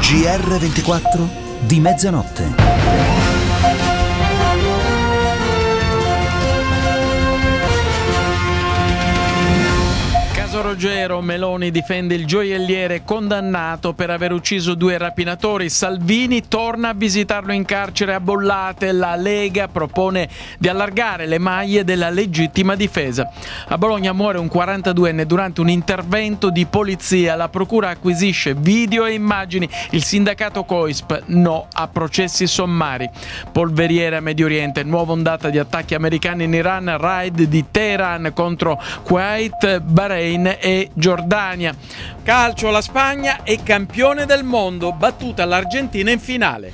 GR24 di mezzanotte. Ruggero, Meloni difende il gioielliere condannato per aver ucciso 2 rapinatori. Salvini torna a visitarlo in carcere a Bollate. La Lega propone di allargare le maglie della legittima difesa. A Bologna muore un 42enne durante un intervento di polizia. La procura acquisisce video e immagini. Il sindacato COISP no a processi sommari. Polveriere a Medio Oriente, nuova ondata di attacchi americani in Iran, raid di Teheran contro Kuwait, Bahrain e Giordania. Calcio, la Spagna è campione del mondo, battuta l'Argentina in finale.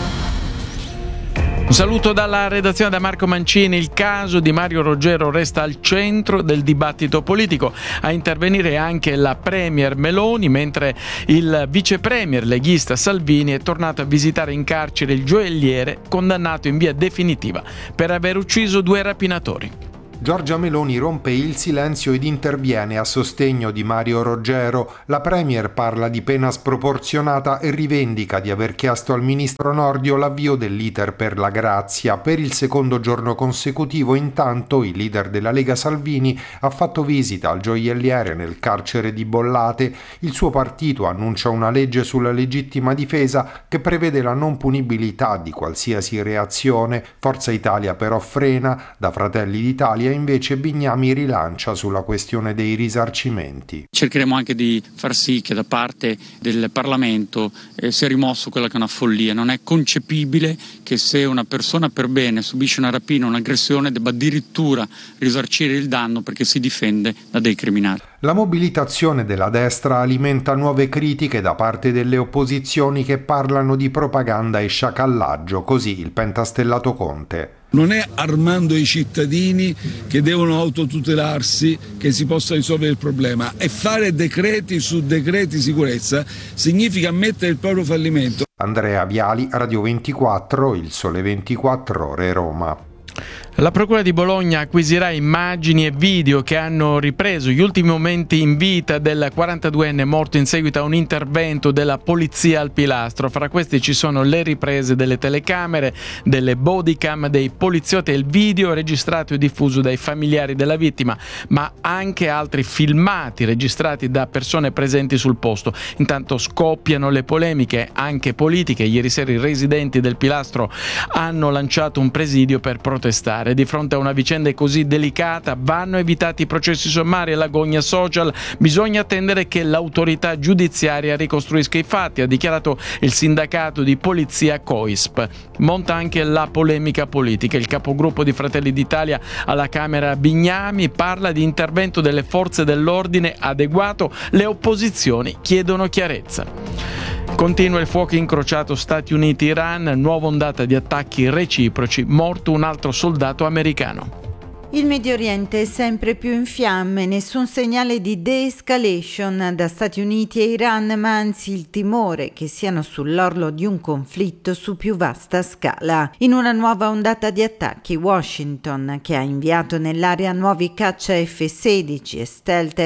Un saluto dalla redazione da Marco Mancini. Il caso di Mario Roggero resta al centro del dibattito politico. A intervenire anche la premier Meloni, mentre il vice premier leghista Salvini è tornato a visitare in carcere il gioielliere condannato in via definitiva per aver ucciso 2 rapinatori. Giorgia Meloni rompe il silenzio ed interviene a sostegno di Mario Roggero. La premier parla di pena sproporzionata e rivendica di aver chiesto al ministro Nordio l'avvio dell'iter per la grazia. Per il secondo giorno consecutivo, intanto, il leader della Lega Salvini ha fatto visita al gioielliere nel carcere di Bollate. Il suo partito annuncia una legge sulla legittima difesa che prevede la non punibilità di qualsiasi reazione. Forza Italia però frena. Da Fratelli d'Italia invece Bignami rilancia sulla questione dei risarcimenti. Cercheremo anche di far sì che da parte del Parlamento sia rimosso quella che è una follia. Non è concepibile che se una persona per bene subisce una rapina o un'aggressione debba addirittura risarcire il danno perché si difende da dei criminali. La mobilitazione della destra alimenta nuove critiche da parte delle opposizioni che parlano di propaganda e sciacallaggio, così il pentastellato Conte. Non è armando i cittadini che devono autotutelarsi che si possa risolvere il problema, e fare decreti su decreti sicurezza significa ammettere il proprio fallimento. Andrea Viali, Radio 24, Il Sole 24 Ore, Roma. La Procura di Bologna acquisirà immagini e video che hanno ripreso gli ultimi momenti in vita del 42enne morto in seguito a un intervento della polizia al Pilastro. Fra questi ci sono le riprese delle telecamere, delle bodycam dei poliziotti e il video registrato e diffuso dai familiari della vittima, ma anche altri filmati registrati da persone presenti sul posto. Intanto scoppiano le polemiche anche politiche. Ieri sera i residenti del Pilastro hanno lanciato un presidio per protestare. Di fronte a una vicenda così delicata vanno evitati i processi sommari e l'agonia social. Bisogna attendere che l'autorità giudiziaria ricostruisca i fatti, ha dichiarato il sindacato di polizia COISP. Monta anche la polemica politica. Il capogruppo di Fratelli d'Italia alla Camera Bignami parla di intervento delle forze dell'ordine adeguato. Le opposizioni chiedono chiarezza. Continua il fuoco incrociato Stati Uniti-Iran, nuova ondata di attacchi reciproci, morto un altro soldato americano. Il Medio Oriente è sempre più in fiamme, nessun segnale di de-escalation da Stati Uniti e Iran, ma anzi il timore che siano sull'orlo di un conflitto su più vasta scala. In una nuova ondata di attacchi, Washington, che ha inviato nell'area nuovi caccia F-16 e stealth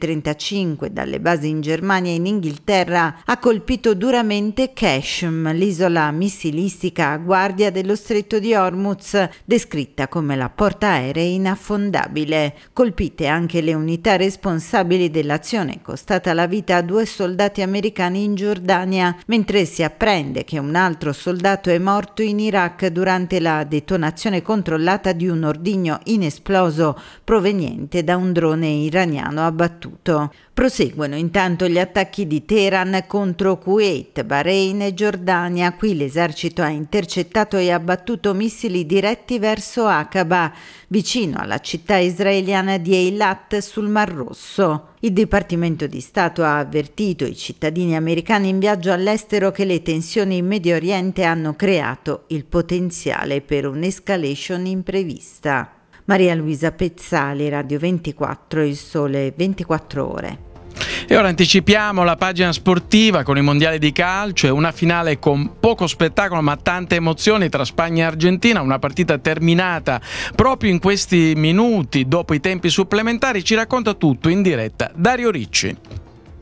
F-35 dalle basi in Germania e in Inghilterra, ha colpito duramente Qashm, l'isola missilistica a guardia dello stretto di Hormuz, descritta come la portaerei inaffondabile. Colpite anche le unità responsabili dell'azione, costata la vita a 2 soldati americani in Giordania, mentre si apprende che un altro soldato è morto in Iraq durante la detonazione controllata di un ordigno inesploso proveniente da un drone iraniano abbattuto. Proseguono intanto gli attacchi di Teheran contro Kuwait, Bahrain e Giordania. Qui l'esercito ha intercettato e abbattuto missili diretti verso Aqaba, vicino alla città israeliana di Eilat sul Mar Rosso. Il Dipartimento di Stato ha avvertito i cittadini americani in viaggio all'estero che le tensioni in Medio Oriente hanno creato il potenziale per un'escalation imprevista. Maria Luisa Pezzali, Radio 24, Il Sole 24 Ore. E ora anticipiamo la pagina sportiva con i mondiali di calcio e una finale con poco spettacolo ma tante emozioni tra Spagna e Argentina, una partita terminata proprio in questi minuti dopo i tempi supplementari. Ci racconta tutto in diretta Dario Ricci.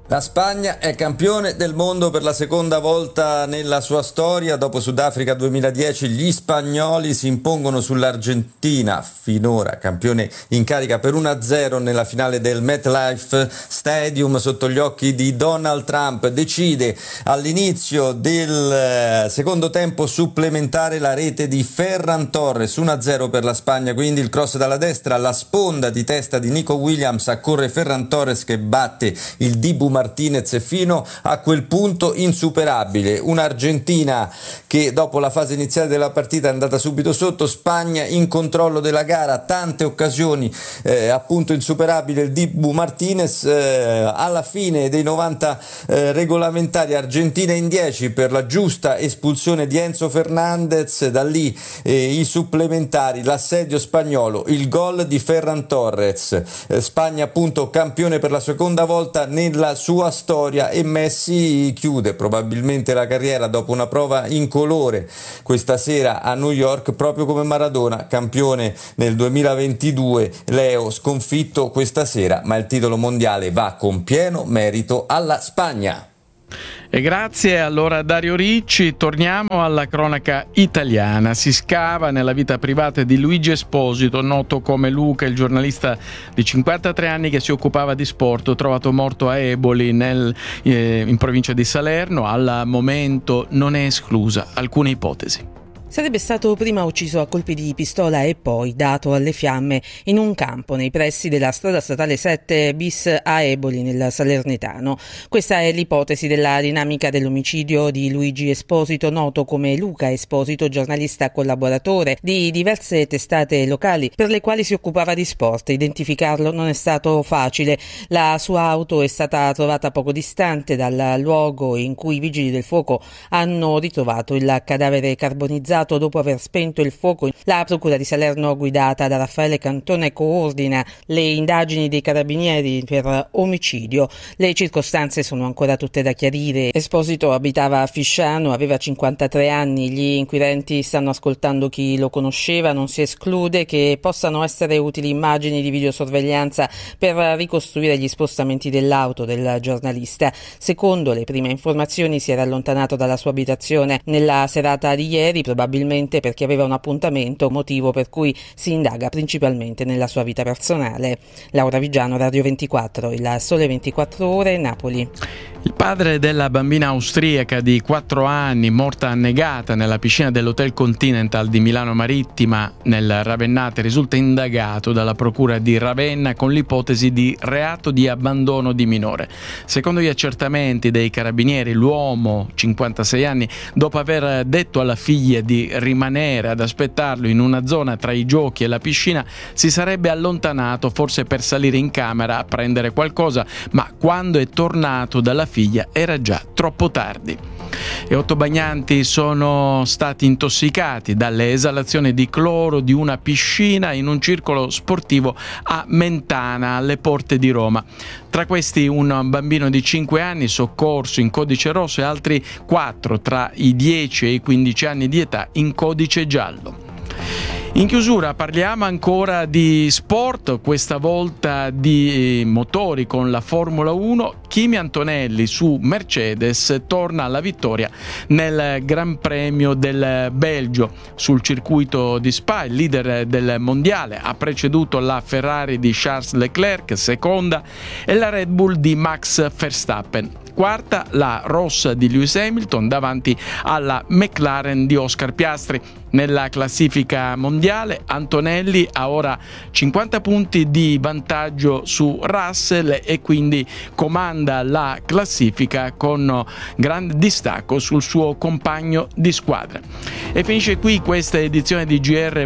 La Spagna è campione del mondo per la seconda volta nella sua storia. Dopo Sudafrica 2010 gli spagnoli si impongono sull'Argentina, finora campione in carica, per 1-0 nella finale del MetLife Stadium sotto gli occhi di Donald Trump. Decide all'inizio del secondo tempo supplementare la rete di Ferran Torres, 1-0 per la Spagna, quindi il cross dalla destra alla sponda di testa di Nico Williams, accorre Ferran Torres che batte il Dibu Martinez fino a quel punto insuperabile. Un'Argentina che dopo la fase iniziale della partita è andata subito sotto, Spagna in controllo della gara, tante occasioni, appunto insuperabile il Dibu Martinez. Alla fine dei 90 regolamentari, Argentina in 10 per la giusta espulsione di Enzo Fernandez, da lì i supplementari, l'assedio spagnolo, il gol di Ferran Torres, Spagna appunto campione per la seconda volta nella sua storia, e Messi chiude probabilmente la carriera dopo una prova incolore questa sera a New York, proprio come Maradona, campione nel 2022. Leo sconfitto questa sera, ma il titolo mondiale va con pieno merito alla Spagna. E grazie allora a Dario Ricci. Torniamo alla cronaca italiana. Si scava nella vita privata di Luigi Esposito, noto come Luca, il giornalista di 53 anni che si occupava di sport, trovato morto a Eboli in provincia di Salerno. Al momento non è esclusa alcuna ipotesi. Sarebbe stato prima ucciso a colpi di pistola e poi dato alle fiamme in un campo nei pressi della strada statale 7 bis a Eboli, nel Salernitano. Questa è l'ipotesi della dinamica dell'omicidio di Luigi Esposito, noto come Luca Esposito, giornalista collaboratore di diverse testate locali per le quali si occupava di sport. Identificarlo non è stato facile. La sua auto è stata trovata poco distante dal luogo in cui i vigili del fuoco hanno ritrovato il cadavere carbonizzato dopo aver spento il fuoco. La procura di Salerno, guidata da Raffaele Cantone, coordina le indagini dei carabinieri per omicidio. Le circostanze sono ancora tutte da chiarire. Esposito abitava a Fisciano, aveva 53 anni. Gli inquirenti stanno ascoltando chi lo conosceva. Non si esclude che possano essere utili immagini di videosorveglianza per ricostruire gli spostamenti dell'auto del giornalista. Secondo le prime informazioni si era allontanato dalla sua abitazione nella serata di ieri, probabilmente perché aveva un appuntamento, motivo per cui si indaga principalmente nella sua vita personale. Laura Vigiano, Radio 24, il Sole 24 Ore, Napoli. Il padre della bambina austriaca di 4 anni morta annegata nella piscina dell'Hotel Continental di Milano Marittima nel Ravennate risulta indagato dalla procura di Ravenna con l'ipotesi di reato di abbandono di minore. Secondo gli accertamenti dei carabinieri, l'uomo, 56 anni, dopo aver detto alla figlia di rimanere ad aspettarlo in una zona tra i giochi e la piscina, si sarebbe allontanato forse per salire in camera a prendere qualcosa, ma quando è tornato dalla figlia era già troppo tardi. E 8 bagnanti sono stati intossicati dalle esalazioni di cloro di una piscina in un circolo sportivo a Mentana, alle porte di Roma. Tra questi un bambino di 5 anni soccorso in codice rosso e altri 4 tra i 10 e i 15 anni di età in codice giallo. In chiusura parliamo ancora di sport, questa volta di motori con la Formula 1. Kimi Antonelli su Mercedes torna alla vittoria nel Gran Premio del Belgio. Sul circuito di Spa, il leader del mondiale ha preceduto la Ferrari di Charles Leclerc, seconda, e la Red Bull di Max Verstappen. Quarta la rossa di Lewis Hamilton davanti alla McLaren di Oscar Piastri. Nella classifica mondiale Antonelli ha ora 50 punti di vantaggio su Russell e quindi comanda la classifica con grande distacco sul suo compagno di squadra. E finisce qui questa edizione di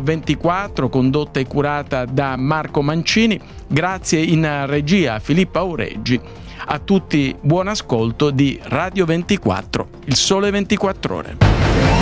GR24 condotta e curata da Marco Mancini. Grazie in regia a Filippo Aureggi. A tutti buon ascolto di Radio 24, il Sole 24 Ore.